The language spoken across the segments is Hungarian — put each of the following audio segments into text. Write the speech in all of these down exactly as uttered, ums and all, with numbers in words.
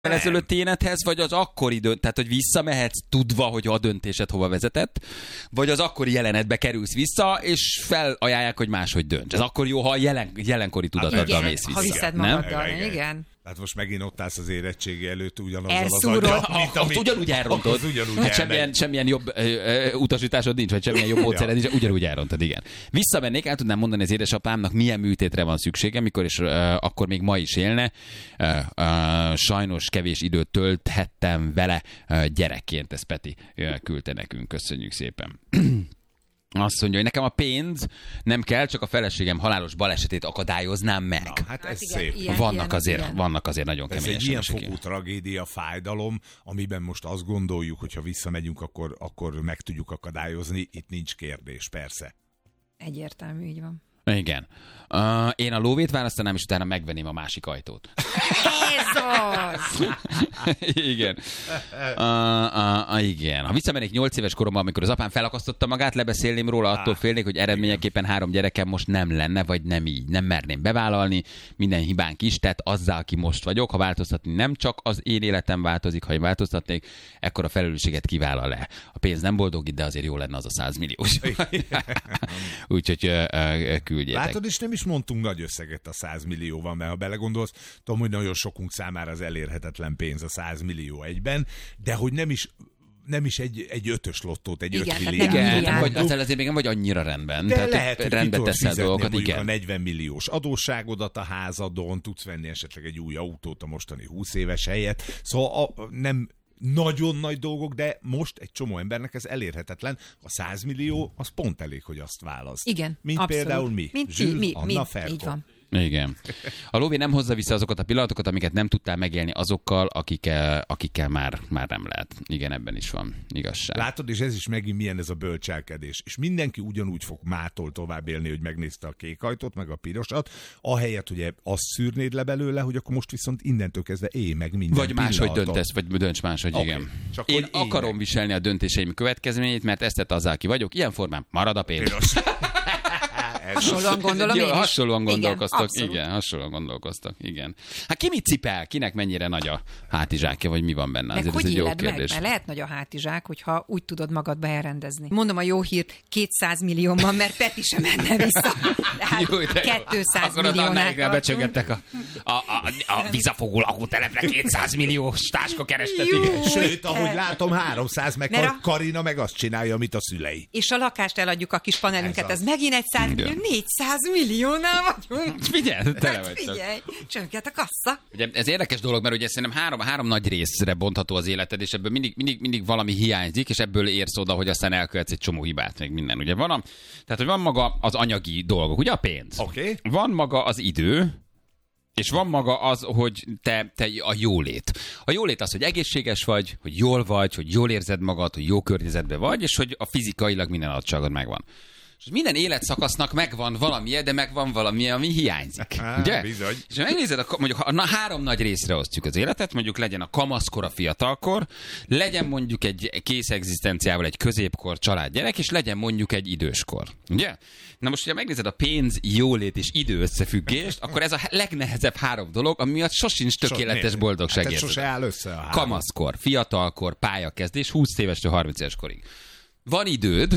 ezelőtti énedhez, vagy az akkori dönt, tehát hogy visszamehetsz tudva, hogy a döntésed hova vezetett, vagy az akkori jelenetbe kerülsz vissza, és felajánlják, hogy máshogy dönts. Ez akkor jó, ha a jelen, jelenkori tudatoddal mész vissza. Ha viszed magaddal, igen. igen. Hát most megint ott állsz az érettségi előtt ugyanazzal Elszúrod. az agya, mint azt ugyanúgy elrontod. Ugyanúgy hát semmilyen, semmilyen jobb ö, ö, utasításod nincs, vagy semmilyen jobb módszered nincs, ugyanúgy elrontod, igen. Visszamennék, el tudnám mondani az édesapámnak, milyen műtétre van szüksége, mikor és ö, akkor még ma is élne. Ö, ö, sajnos kevés időt tölthettem vele ö, gyerekként, ezt Peti ö, küldte nekünk. Köszönjük szépen. Azt mondja, hogy nekem a pénz nem kell, csak a feleségem halálos balesetét akadályoznám meg. Na, hát ez hát igen, szép. Ilyen, vannak, ilyen, azért, ilyen. vannak azért nagyon kemény Ez egy ilyen események. fokú tragédia, fájdalom, amiben most azt gondoljuk, hogy ha visszamegyünk, akkor, akkor meg tudjuk akadályozni. Itt nincs kérdés, persze. Egyértelmű, így van. Igen. Uh, én a lóvét választanám, és utána megvenném a másik ajtót. Ez az! igen. Uh, uh, uh, igen. Ha visszamennék nyolc éves koromban, amikor az apám felakasztotta magát, lebeszélném róla, attól félnék, hogy eredményeképpen három gyerekem most nem lenne, vagy nem így. Nem merném bevállalni, minden hibánk is, tehát azzal, aki most vagyok, ha változtatni nem csak az én életem változik, ha én változtatnék, ekkor a felelősséget kivállal le. A pénz nem boldogít, de azért jó lenne az a százmilliós. Úgyhogy uh, uh, küldjétek. Látod, és nem is mondtunk nagy összeget a százmillióval, mert ha belegondolsz, tudom, hogy nagyon sokunk számára az elérhetetlen pénz a százmillió egyben, de hogy nem is nem is egy, egy ötös lottót, egy igen, öt milliárd. Igen, nem vagy, aztán azért még nem vagy annyira rendben. De tehát lehet, hogy rendbe teszel dolgokat, igen. igen. A negyven milliós adósságodat a házadon, tudsz venni esetleg egy új autót a mostani húsz éves helyett. Szóval a, nem nagyon nagy dolgok, de most egy csomó embernek ez elérhetetlen. A száz millió, az pont elég, hogy azt választ. Igen, Mint abszolút. például mi. Mint Zsül, mi, Anna, mi, Ferko. így van. Igen. A lóvé nem hozza vissza azokat a pillanatokat, amiket nem tudtál megélni azokkal, akikkel, akikkel már, már nem lehet. Igen, ebben is van igazság. Látod, és ez is megint milyen ez a bölcselkedés. És mindenki ugyanúgy fog mától tovább élni, hogy megnézte a kék ajtót, meg a pirosat, ahelyett, hogy azt szűrnéd le belőle, hogy akkor most viszont innentől kezdve élj meg minden Vagy máshogy pillanatot. döntesz, vagy dönts máshogy, Okay. igen. Csak Én hogy élj akarom meg. viselni a döntéseim következményét, mert ezt tett azzal, ki vagyok. Ilyen formán marad a pénz. Piros. Hasonlóan gondolom Jó, én is. hasonlóan gondolkoztak, Igen, igen, hasonlóan gondolkoztak, igen. Hát ki mit cipel? Kinek mennyire nagy a hátizsákja, vagy mi van benne? Meg Azért hogy ez egy jó éled meg? kérdés. Mert lehet nagy a hátizsák, hogyha úgy tudod magadba elrendezni. Mondom a jó hírt, kétszáz millióban, mert Peti sem menne vissza. Tehát Jó, de jó. kétszáz Akkor az milliónál Annáiknál tartunk. becsöggettek a, a, a, a vizafogó lakótelepre kétszáz milliós táska kerestet. Jó. Igen. Sőt, ahogy látom, háromszáz, meg Mert a a- Karina meg azt csinálja, amit a szülei. És a lakást eladjuk, a kis panelünket, Ez ez, az. megint egy száz millió, Igen. négyszáz milliónál vagyunk. Figyelj, tele Hát vagy csak. figyelj, csönkent a kassa. Ugye ez érdekes dolog, mert ugye szerintem három, három nagy részre bontható az életed, és ebből mindig, mindig, mindig valami hiányzik, és ebből érsz oda, hogy aztán elkövetsz egy csomó hibát, meg minden. Ugye van a, tehát, hogy van maga az anyagi dolgok, ugye a pénz. Oké. Van maga az idő, és van maga az, hogy te, te a jólét. A jólét az, hogy egészséges vagy, hogy jól vagy, hogy jól érzed magad, hogy jó környezetben vagy, és hogy a fizikailag minden adottságod megvan. És minden életszakasznak megvan valamilyen, de megvan valamilyen, ami hiányzik. Há, Ugye? bizony. És ha megnézed, a, mondjuk ha na, három nagy részre osztjuk az életet, mondjuk legyen a kamaszkor, a fiatalkor, legyen mondjuk egy kész egzisztenciával egy középkor családgyerek, és legyen mondjuk egy időskor. Ugye? Na most, hogyha megnézed a pénz, jólét és idő összefüggést, akkor ez a legnehezebb három dolog, ami miatt sosincs tökéletes So- boldogság hát ez érzet. sose áll össze a három. Kamaszkor, fiatalkor, pályakezdés, húsz évestől harminc éves korig. Van időd,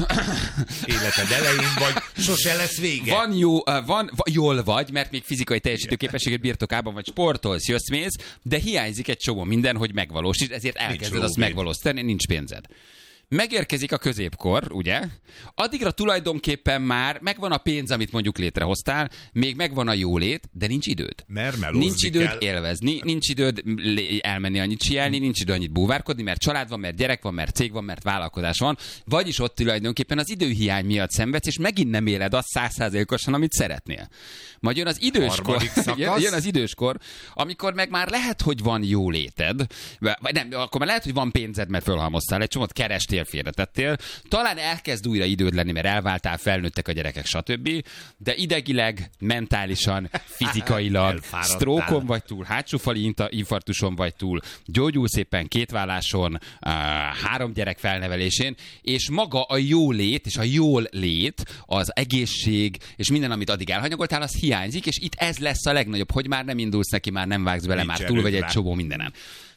Életed elején vagy, sose lesz vége. van jó, uh, van, va, jól vagy, mert még fizikai teljesítőképességet birtokában vagy, sportolsz, jössz, mész, de hiányzik egy csomó minden, hogy megvalósítsd, ezért elkezded azt lóvéd. megvalósítani, nincs pénzed. Megérkezik a középkor, ugye? Addigra tulajdonképpen már megvan a pénz, amit mondjuk létrehoztál, még megvan a jólét, de nincs időd. Mert melózni Nincs időd kell. élvezni, nincs időd lé- elmenni annyit sielni, nincs időd annyit búvárkodni, mert család van, mert gyerek van, mert cég van, mert vállalkozás van, vagyis ott tulajdonképpen az időhiány miatt szenvedsz, és megint nem éled azt száz százalékosan, amit szeretnél. Majd jön az időskor, Harmadik szakasz. jön, jön az időskor, amikor meg már lehet, hogy van jóléted, vagy nem, akkor már lehet, hogy van pénzed, mert fölhalmoztál, egy csomót kerestél, félretettél, talán elkezd újra időd lenni, mert elváltál, felnőttek a gyerekek, stb. De idegileg, mentálisan, fizikailag, Elfáradtál. sztrókon vagy túl, hátsófali inta- infarktuson vagy túl, gyógyulsz éppen kétválláson, uh, három gyerek felnevelésén, és maga a jólét és a jól lét, az egészség, és minden, amit addig elhanyagoltál, az hiányzik, és itt ez lesz a legnagyobb, hogy már nem indulsz neki, már nem vágsz bele, Nincs már túl vagy erőd egy rá. csomó mindenen.